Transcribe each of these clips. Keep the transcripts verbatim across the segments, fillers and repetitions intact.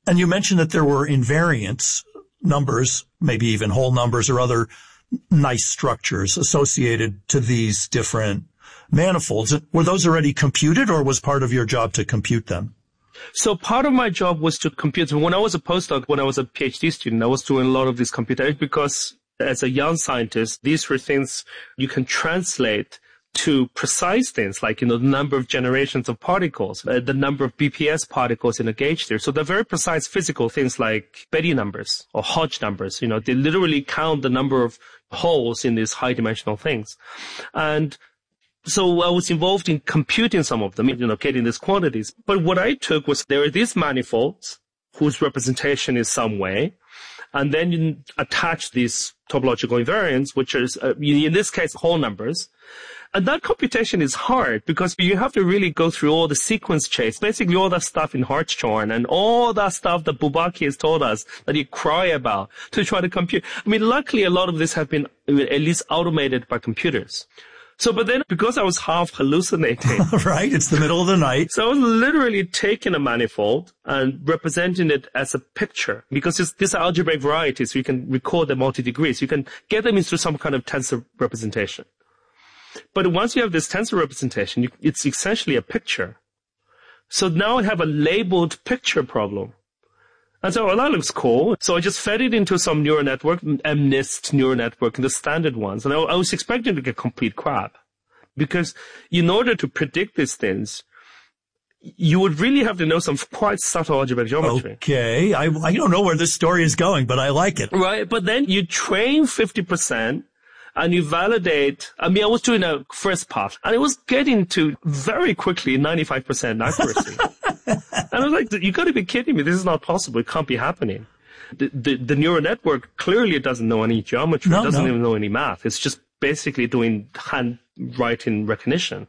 And you mentioned that there were invariants, numbers, maybe even whole numbers or other nice structures associated to these different manifolds. Were those already computed, or was part of your job to compute them? So part of my job was to compute. When I was a postdoc, when I was a PhD student, I was doing a lot of this computation because as a young scientist, these were things you can translate to precise things like, you know, the number of generations of particles, uh, the number of B P S particles in a gauge theory. So they're very precise physical things like Betti numbers or Hodge numbers. You know, they literally count the number of holes in these high dimensional things. And so I was involved in computing some of them, you know, getting these quantities. But what I took was there are these manifolds whose representation is some way. And then you attach these topological invariants, which is, uh, in this case, whole numbers. And that computation is hard because you have to really go through all the sequence chase, basically all that stuff in Hartshorne and all that stuff that Bourbaki has told us that you cry about to try to compute. I mean, luckily, a lot of this have been at least automated by computers. So, but then because I was half hallucinating. Right. It's the middle of the night. So I was literally taking a manifold and representing it as a picture because it's, these are algebraic varieties. So you can record them multi-degrees. You can get them into some kind of tensor representation. But once you have this tensor representation, you, it's essentially a picture. So now I have a labeled picture problem. And so, well, that looks cool. So I just fed it into some neural network, MNIST neural network, the standard ones. And I, I was expecting to get complete crap. Because in order to predict these things, you would really have to know some quite subtle algebraic geometry. Okay. I, I don't know where this story is going, but I like it. Right. But then you train fifty percent. And you validate, I mean, I was doing a first pass, and it was getting to very quickly ninety-five percent accuracy. And I was like, you gotta be kidding me. This is not possible. It can't be happening. The, the, the neural network clearly doesn't know any geometry. No, it doesn't no. even know any math. It's just basically doing handwriting recognition.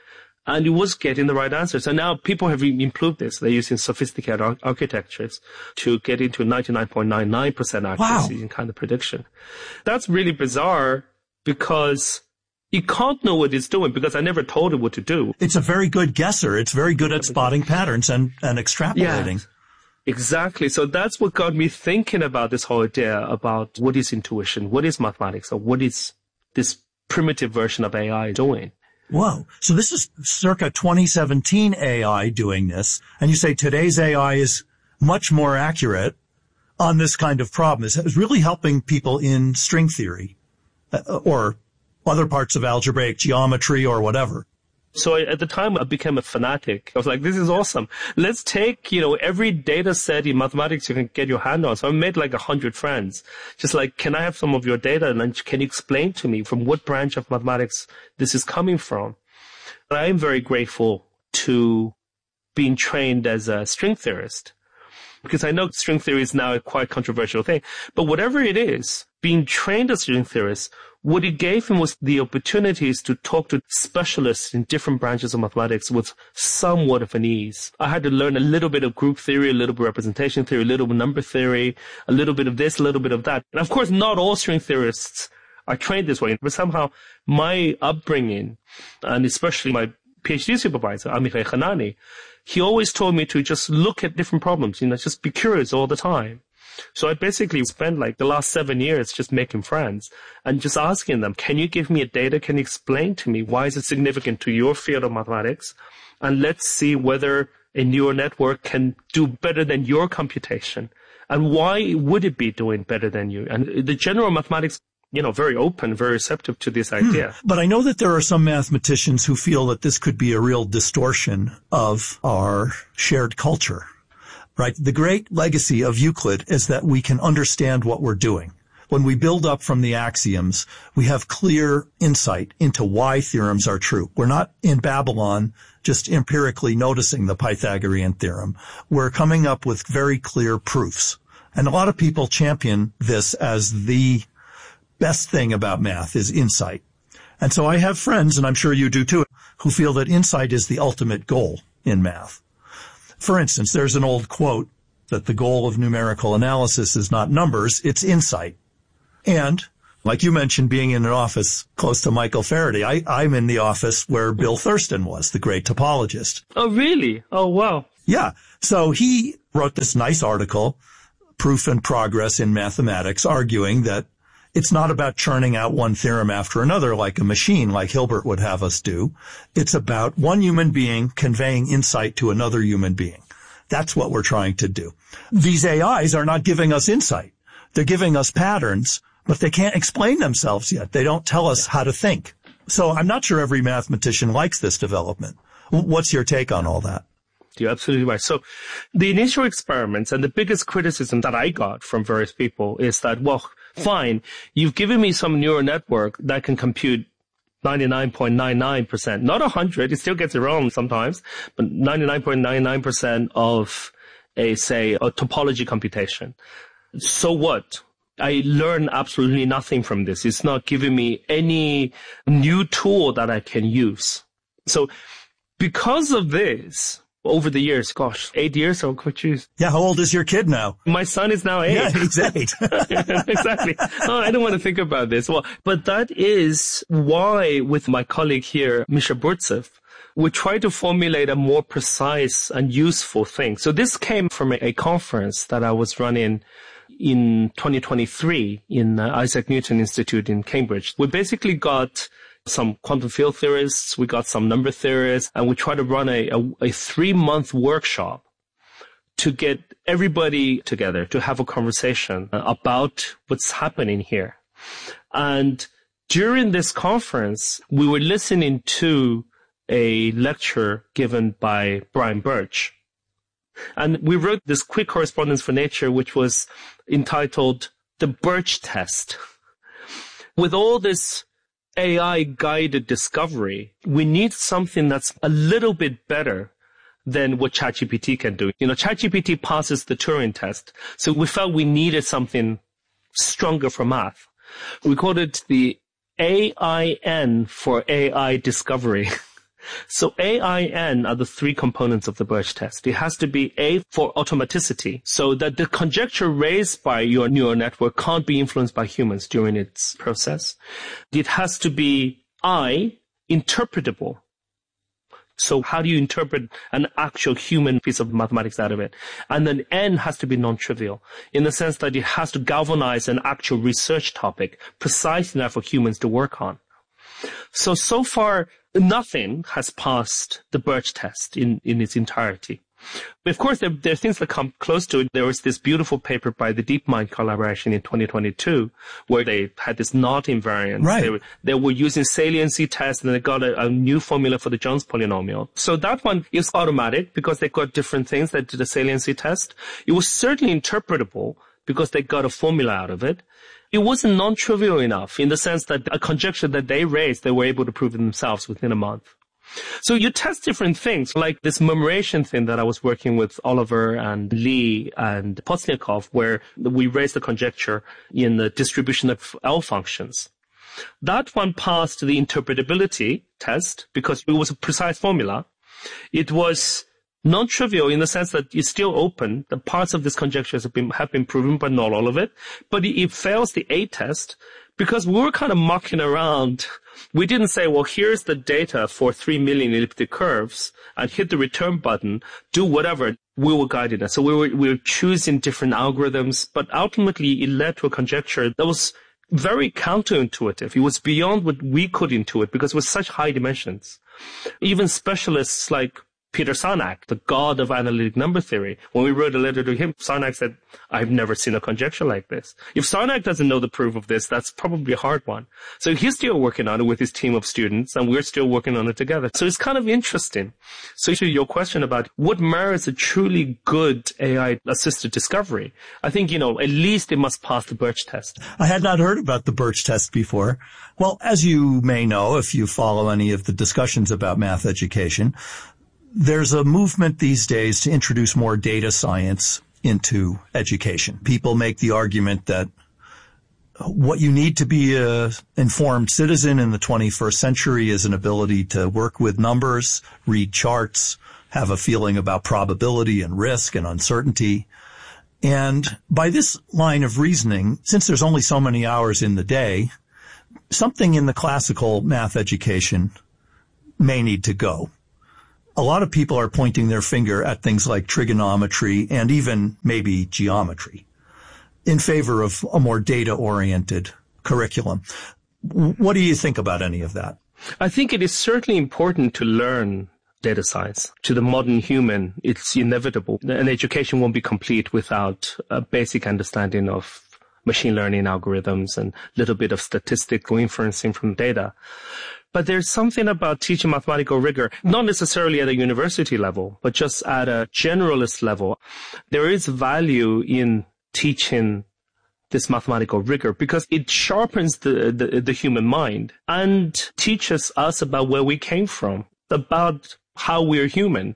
And it was getting the right answers. And now people have improved this. They're using sophisticated ar- architectures to get into ninety-nine point nine nine percent accuracy Wow. in kind of prediction. That's really bizarre because it can't know what it's doing because I never told it what to do. It's a very good guesser. It's very good at spotting patterns and, and extrapolating. Yeah, exactly. So that's what got me thinking about this whole idea about what is intuition, what is mathematics, or what is this primitive version of A I doing. Whoa. So this is circa twenty seventeen A I doing this. And you say today's A I is much more accurate on this kind of problem. It's really helping people in string theory uh, or other parts of algebraic geometry or whatever. So I, at the time, I became a fanatic. I was like, this is awesome. Let's take, you know, every data set in mathematics you can get your hand on. So I made like a hundred friends. Just like, can I have some of your data? And then can you explain to me from what branch of mathematics this is coming from? And I am very grateful to being trained as a string theorist. Because I know string theory is now a quite controversial thing. But whatever it is, being trained as a string theorist, what it gave him was the opportunities to talk to specialists in different branches of mathematics with somewhat of an ease. I had to learn a little bit of group theory, a little bit of representation theory, a little bit of number theory, a little bit of this, a little bit of that. And of course, not all string theorists are trained this way. But somehow my upbringing, and especially my PhD supervisor, Amichai Hanani, he always told me to just look at different problems, you know, just be curious all the time. So I basically spent like the last seven years just making friends and just asking them, can you give me a data? Can you explain to me why is it significant to your field of mathematics? And let's see whether a neural network can do better than your computation. And why would it be doing better than you? And the general mathematics, you know, very open, very receptive to this idea. Hmm. But I know that there are some mathematicians who feel that this could be a real distortion of our shared culture, right? The great legacy of Euclid is that we can understand what we're doing. When we build up from the axioms, we have clear insight into why theorems are true. We're not in Babylon just empirically noticing the Pythagorean theorem. We're coming up with very clear proofs. And a lot of people champion this as the best thing about math is insight. And so I have friends, and I'm sure you do too, who feel that insight is the ultimate goal in math. For instance, there's an old quote that the goal of numerical analysis is not numbers, it's insight. And, like you mentioned, being in an office close to Michael Faraday, I, I'm in the office where Bill Thurston was, the great topologist. Oh, really? Oh, wow. Yeah. So he wrote this nice article, Proof and Progress in Mathematics, arguing that it's not about churning out one theorem after another like a machine, like Hilbert would have us do. It's about one human being conveying insight to another human being. That's what we're trying to do. These A Is are not giving us insight. They're giving us patterns, but they can't explain themselves yet. They don't tell us how to think. So I'm not sure every mathematician likes this development. What's your take on all that? You're absolutely right. So the initial experiments and the biggest criticism that I got from various people is that, well, fine, you've given me some neural network that can compute ninety-nine point nine nine percent, not one hundred, it still gets it wrong sometimes, but ninety-nine point nine nine percent of a, say, a topology computation. So what? I learn absolutely nothing from this. It's not giving me any new tool that I can use. So because of this, over the years, gosh, eight years or could you? Yeah, how old is your kid now? My son is now eight. Yeah, he's eight. Exactly. Oh, I don't want to think about this. Well, but that is why with my colleague here, Misha Burtsev, we try to formulate a more precise and useful thing. So this came from a, a conference that I was running in twenty twenty-three in uh, Isaac Newton Institute in Cambridge. We basically got some quantum field theorists, we got some number theorists, and we tried to run a, a, a three-month workshop to get everybody together to have a conversation about what's happening here. And during this conference, we were listening to a lecture given by Brian Birch. And we wrote this quick correspondence for Nature, which was entitled The Birch Test. With all this A I-guided discovery, we need something that's a little bit better than what ChatGPT can do. You know, ChatGPT passes the Turing test, so we felt we needed something stronger for math. We called it the A I N for A I discovery. So A I N are the three components of the Birch test. It has to be A for automaticity, so that the conjecture raised by your neural network can't be influenced by humans during its process. It has to be I, interpretable. So how do you interpret an actual human piece of mathematics out of it? And then N has to be non-trivial, in the sense that it has to galvanize an actual research topic, precise enough for humans to work on. So, so far, nothing has passed the Birch test in, in its entirety. But of course, there, there are things that come close to it. There was this beautiful paper by the DeepMind collaboration in twenty twenty-two, where they had this knot invariant. Right. They were, they were using saliency tests, and they got a, a new formula for the Jones polynomial. So that one is automatic because they got different things that did the saliency test. It was certainly interpretable because they got a formula out of it. It wasn't non-trivial enough in the sense that a conjecture that they raised, they were able to prove it themselves within a month. So you test different things, like this murmuration thing that I was working with Oliver and Lee and Potsniakov, where we raised the conjecture in the distribution of L functions. That one passed the interpretability test because it was a precise formula. It was non-trivial in the sense that it's still open. The parts of this conjecture have been, have been proven, but not all of it. But it, it fails the A test because we were kind of mucking around. We didn't say, well, here's the data for three million elliptic curves and hit the return button, do whatever. We were guiding it. So we were, we were choosing different algorithms, but ultimately it led to a conjecture that was very counterintuitive. It was beyond what we could intuit because it was such high dimensions. Even specialists like Peter Sarnak, the god of analytic number theory, when we wrote a letter to him, Sarnak said, I've never seen a conjecture like this. If Sarnak doesn't know the proof of this, that's probably a hard one. So he's still working on it with his team of students, and we're still working on it together. So it's kind of interesting. So to your question about what merits a truly good A I-assisted discovery, I think, you know, at least it must pass the Birch test. I had not heard about the Birch test before. Well, as you may know, if you follow any of the discussions about math education, there's a movement these days to introduce more data science into education. People make the argument that what you need to be an informed citizen in the twenty-first century is an ability to work with numbers, read charts, have a feeling about probability and risk and uncertainty. And by this line of reasoning, since there's only so many hours in the day, something in the classical math education may need to go. A lot of people are pointing their finger at things like trigonometry and even maybe geometry in favor of a more data-oriented curriculum. What do you think about any of that? I think it is certainly important to learn data science. To the modern human, it's inevitable. An education won't be complete without a basic understanding of machine learning algorithms and a little bit of statistical inferencing from data. But there's something about teaching mathematical rigor, not necessarily at a university level, but just at a generalist level. There is value in teaching this mathematical rigor because it sharpens the, the, the human mind and teaches us about where we came from, about how we're human.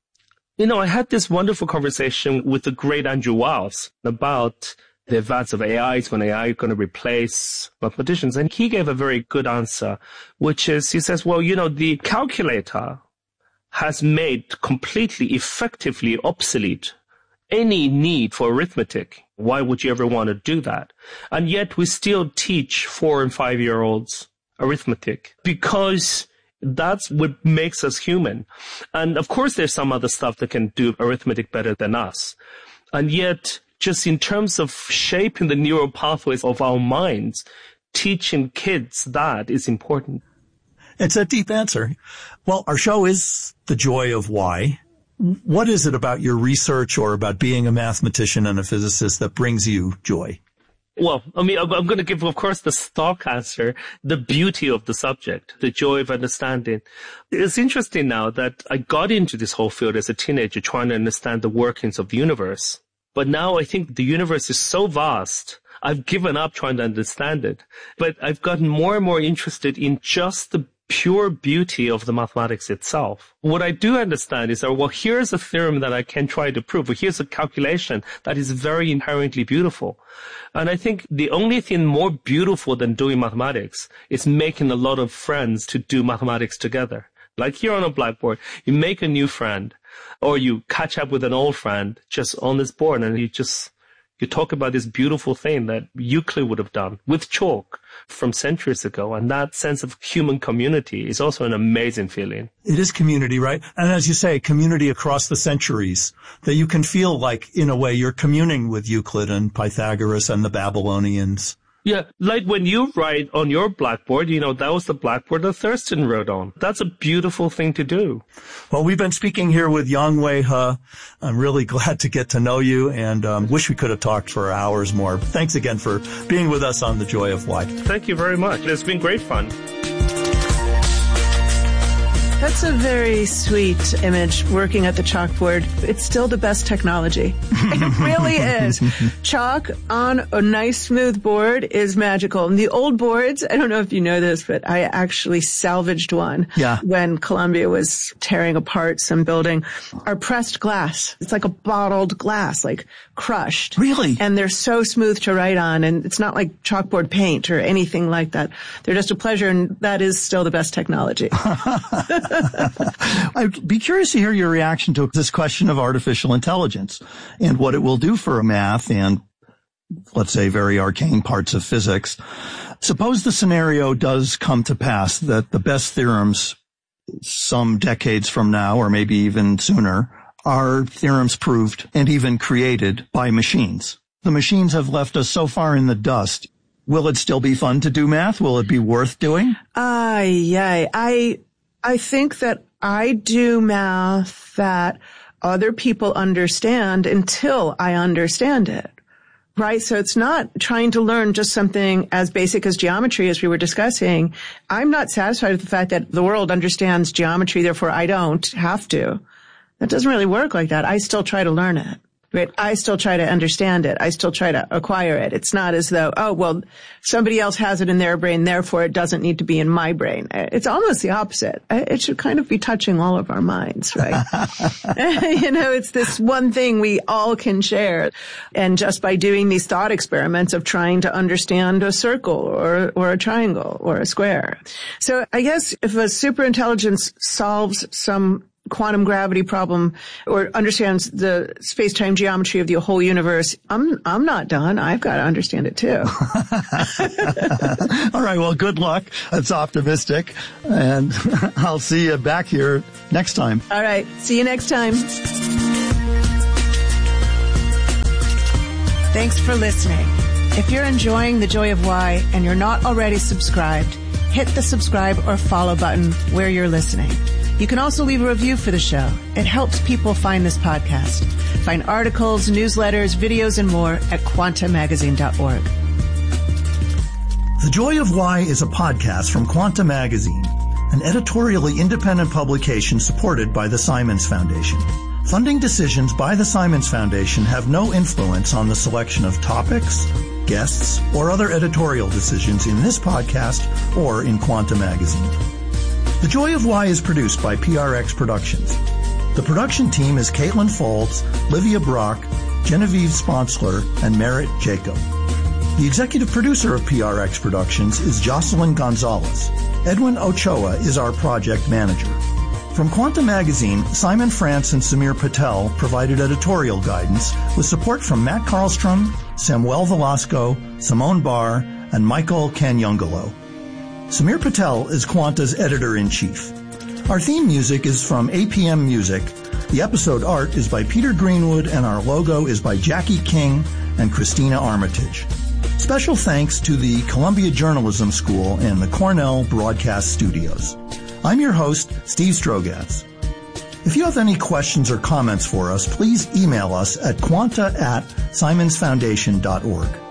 You know, I had this wonderful conversation with the great Andrew Wiles about the advance of A I, is when A I is going to replace mathematicians. And he gave a very good answer, which is, he says, well, you know, the calculator has made completely effectively obsolete any need for arithmetic. Why would you ever want to do that? And yet we still teach four and five year olds arithmetic because that's what makes us human. And of course, there's some other stuff that can do arithmetic better than us. And yet, just in terms of shaping the neural pathways of our minds, teaching kids that is important. It's a deep answer. Well, our show is The Joy of Why. What is it about your research or about being a mathematician and a physicist that brings you joy? Well, I mean, I'm going to give, of course, the stock answer, the beauty of the subject, the joy of understanding. It's interesting now that I got into this whole field as a teenager trying to understand the workings of the universe. But now I think the universe is so vast, I've given up trying to understand it. But I've gotten more and more interested in just the pure beauty of the mathematics itself. What I do understand is that, well, here's a theorem that I can try to prove, or here's a calculation that is very inherently beautiful. And I think the only thing more beautiful than doing mathematics is making a lot of friends to do mathematics together. Like here on a blackboard, you make a new friend, or you catch up with an old friend just on this board, and you just, you talk about this beautiful thing that Euclid would have done with chalk from centuries ago. And that sense of human community is also an amazing feeling. It is community, right? And as you say, community across the centuries, that you can feel like, in a way, you're communing with Euclid and Pythagoras and the Babylonians. Yeah, like when you write on your blackboard, you know, that was the blackboard that Thurston wrote on. That's a beautiful thing to do. Well, we've been speaking here with Yonghui He. I'm really glad to get to know you and um, wish we could have talked for hours more. Thanks again for being with us on The Joy of Why. Thank you very much. It's been great fun. That's a very sweet image, working at the chalkboard. It's still the best technology. It really is. Chalk on a nice smooth board is magical. And the old boards, I don't know if you know this, but I actually salvaged one yeah. when Columbia was tearing apart some building, are pressed glass. It's like a bottled glass, like crushed. Really? And they're so smooth to write on, and it's not like chalkboard paint or anything like that. They're just a pleasure, and that is still the best technology. I'd be curious to hear your reaction to this question of artificial intelligence and what it will do for math and, let's say, very arcane parts of physics. Suppose the scenario does come to pass that the best theorems some decades from now, or maybe even sooner, are theorems proved and even created by machines. The machines have left us so far in the dust. Will it still be fun to do math? Will it be worth doing? Ay, yay. I... I think that I do math that other people understand until I understand it, right? So it's not trying to learn just something as basic as geometry, as we were discussing. I'm not satisfied with the fact that the world understands geometry, therefore I don't have to. That doesn't really work like that. I still try to learn it. Right? I still try to understand it. I still try to acquire it. It's not as though, oh, well, somebody else has it in their brain, therefore it doesn't need to be in my brain. It's almost the opposite. It should kind of be touching all of our minds, right? You know, it's this one thing we all can share. And just by doing these thought experiments of trying to understand a circle or, or a triangle or a square. So I guess if a superintelligence solves some quantum gravity problem or understands the space-time geometry of the whole universe, I'm I'm not done. I've got to understand it too. All right. Well, good luck. That's optimistic. And I'll see you back here next time. All right. See you next time. Thanks for listening. If you're enjoying The Joy of Why and you're not already subscribed, hit the subscribe or follow button where you're listening. You can also leave a review for the show. It helps people find this podcast. Find articles, newsletters, videos, and more at quanta magazine dot org. The Joy of Why is a podcast from Quanta Magazine, an editorially independent publication supported by the Simons Foundation. Funding decisions by the Simons Foundation have no influence on the selection of topics, guests, or other editorial decisions in this podcast or in Quanta Magazine. The Joy of Why is produced by P R X Productions. The production team is Caitlin Folds, Livia Brock, Genevieve Sponsler, and Merritt Jacob. The executive producer of P R X Productions is Jocelyn Gonzalez. Edwin Ochoa is our project manager. From Quanta Magazine, Simon France and Samir Patel provided editorial guidance with support from Matt Karlstrom, Samuel Velasco, Simone Barr, and Michael Canyungolo. Samir Patel is Quanta's editor-in-chief. Our theme music is from A P M Music. The episode art is by Peter Greenwood, and our logo is by Jackie King and Christina Armitage. Special thanks to the Columbia Journalism School and the Cornell Broadcast Studios. I'm your host, Steve Strogatz. If you have any questions or comments for us, please email us at quanta at simons foundation dot org.